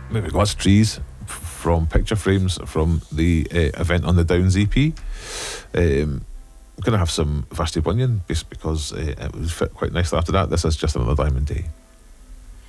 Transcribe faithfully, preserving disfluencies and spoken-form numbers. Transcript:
maybe God's Trees from Picture Frames from the uh, event on the Downs E P. Um, I'm going to have some Vashti Bunyan because uh, it was fit quite nicely after that. This is Just Another Diamond Day.